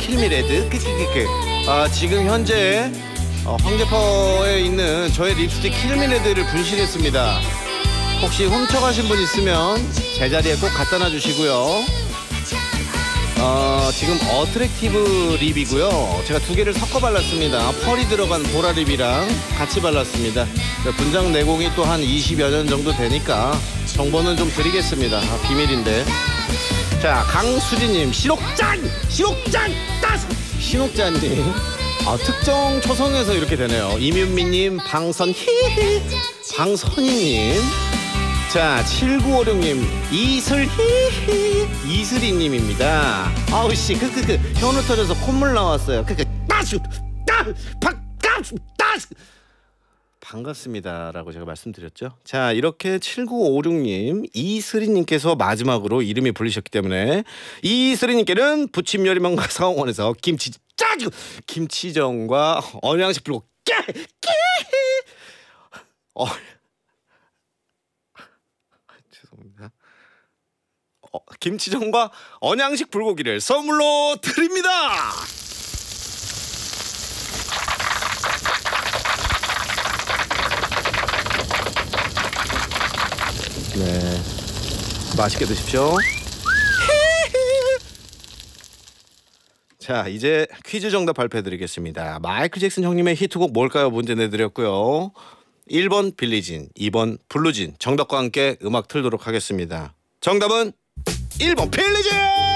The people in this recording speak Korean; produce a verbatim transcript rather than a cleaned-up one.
킬미레드. 크크크크. 아, 지금 현재 어, 황제퍼에 있는 저의 립스틱 킬미레드를 분실했습니다. 혹시 훔쳐가신 분 있으면 제자리에 꼭 갖다 놔주시고요. 어, 지금 어트랙티브 립이고요. 제가 두 개를 섞어 발랐습니다. 펄이 들어간 보라 립이랑 같이 발랐습니다. 분장 내공이 또 한 이십여 년 정도 되니까 정보는 좀 드리겠습니다. 아, 비밀인데. 자, 강수진님, 신옥짠! 신옥짠! 따스! 신옥짠님. 아, 특정 초성에서 이렇게 되네요. 이윤미님, 방선희희, 방선희님. 자, 칠구오육님, 이슬희희, 이슬이님입니다. 아우씨, 크크크, 현우 터져서 콧물 나왔어요. 크크, 따스! 따! 박가스! 따스! 반갑습니다라고 제가 말씀드렸죠. 자, 이렇게 칠구오육님, 이슬이님께서 마지막으로 이름이 불리셨기 때문에 이슬이님께는 부침 요리망가 상원에서 김치 짜주 김치전과 언양식 불고 깨! 깨! 어, 죄송합니다. 어, 김치전과 언양식 불고기를 선물로 드립니다. 네, 맛있게 드십시오. 자, 이제 퀴즈 정답 발표해드리겠습니다. 마이클 잭슨 형님의 히트곡 뭘까요? 문제 내드렸고요. 일 번 빌리진, 이 번 블루진. 정답과 함께 음악 틀도록 하겠습니다. 정답은 일 번 빌리진!